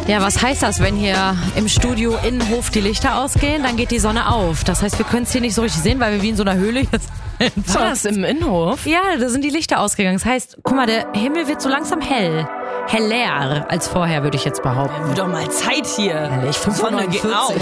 Ja, was heißt das, wenn hier im Studio Innenhof die Lichter ausgehen? Dann geht die Sonne auf. Das heißt, wir können es hier nicht so richtig sehen, weil wir wie in so einer Höhle hier sind. War das im Innenhof? Ja, da sind die Lichter ausgegangen. Das heißt, guck mal, der Himmel wird so langsam hell. Heller als vorher, würde ich jetzt behaupten. Wird doch mal Zeit hier. Ehrlich, Sonne, geh auf.